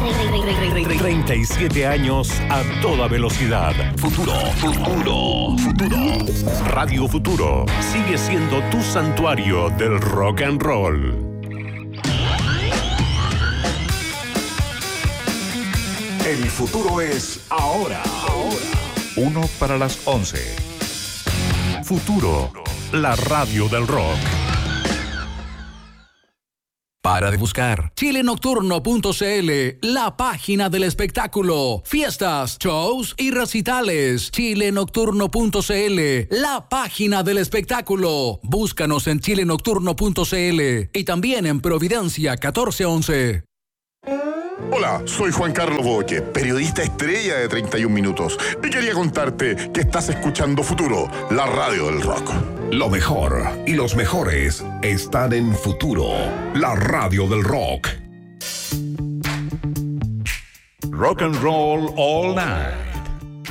37 años a toda velocidad. Futuro. Radio Futuro sigue siendo tu santuario del rock and roll. El futuro es ahora. 11:01. Futuro, la radio del rock. Para de buscar chilenocturno.cl, la página del espectáculo, fiestas, shows y recitales. Chilenocturno.cl, la página del espectáculo. Búscanos en chilenocturno.cl y también en Providencia 1411. Hola, soy Juan Carlos Boque, periodista estrella de 31 Minutos. Y quería contarte que estás escuchando Futuro, la radio del rock. Lo mejor y los mejores están en Futuro, la radio del rock. Rock and roll all night.